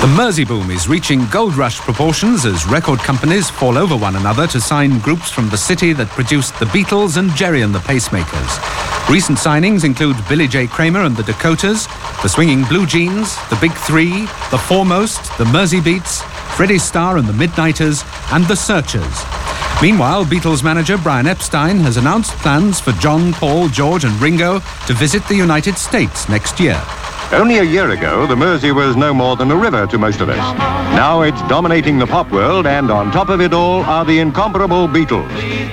The Mersey boom is reaching gold rush proportions as record companies fall over one another to sign groups from the city that produced the Beatles and Jerry and the Pacemakers. Recent signings include Billy J. Kramer and the Dakotas, the Swinging Blue Jeans, the Big Three, the Foremost, the Mersey Beats, Freddie Starr and the Midnighters, and the Searchers. Meanwhile, Beatles manager Brian Epstein has announced plans for John, Paul, George and Ringo to visit the United States next year. Only a year ago, the Mersey was no more than a river to most of us. Now it's dominating the pop world, and on top of it all are the incomparable Beatles.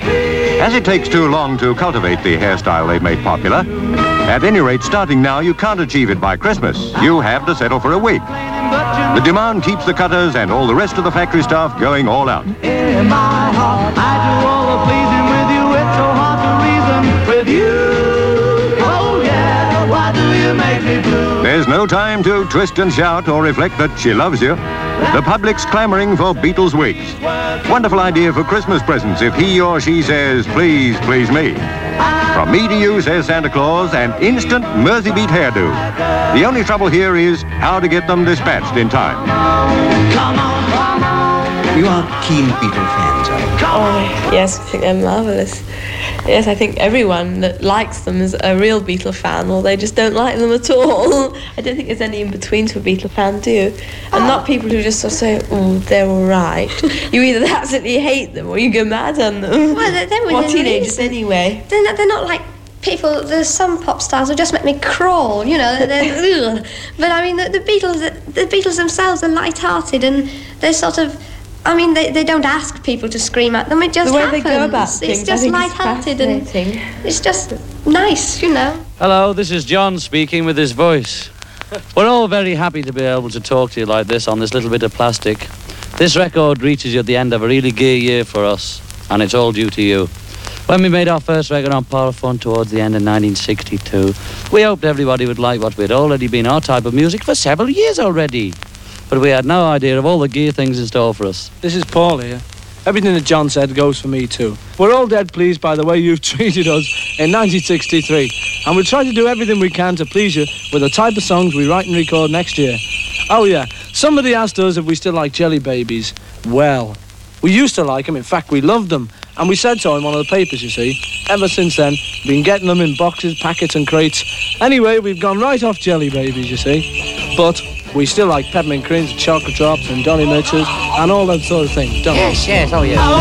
As it takes too long to cultivate the hairstyle they've made popular, at any rate, starting now, you can't achieve it by Christmas. You have to settle for a wig. The demand keeps the cutters and all the rest of the factory staff going all out. In my heart, I do all the pleasing with you. It's so hard to reason with you. Oh yeah, why do you make me blue? There's no time to twist and shout or reflect that she loves you. The public's clamoring for Beatles wigs. Wonderful idea for Christmas presents if he or she says, please, please me. From me to you, says Santa Claus, an instant Mersey Beat hairdo. The only trouble here is how to get them dispatched in time. Come on, come on. You are keen Beatle fans, are you? Oh, yes, I think they're marvellous. Yes, I think everyone that likes them is a real Beatle fan, or they just don't like them at all. I don't think there's any in-between to a Beatle fan, do you? And not people who just sort of say, oh, they're all right. You either absolutely hate them or you go mad on them. Well, they're What teenagers anyway? They're not like people. There's some pop stars who just make me crawl, you know. Ugh. But I mean, the Beatles themselves are light-hearted, and they're sort of. I mean, they don't ask people to scream at them. It just The way happens. they go about things, it's just light-hearted and it's just nice, you know. Hello, this is John speaking with his voice. We're all very happy to be able to talk to you like this on this little bit of plastic. This record reaches you at the end of a really gay year for us, and it's all due to you. When we made our first record on Parlophone towards the end of 1962, we hoped everybody would like what we'd already been our type of music for several years already. But we had no idea of all the gear things in store for us. This is Paul here. Everything that John said goes for me too. We're all dead pleased by the way you've treated us in 1963, and we'll try to do everything we can to please you with the type of songs we write and record next year. Oh yeah, somebody asked us if we still like Jelly Babies. Well, we used to like them, in fact we loved them, and we said so in one of the papers, you see. Ever since then, we've been getting them in boxes, packets and crates. Anyway, we've gone right off Jelly Babies, you see. But we still like peppermint creams and chocolate drops and Dolly Mitchers and all that sort of thing, don't we? Yes, oh yes.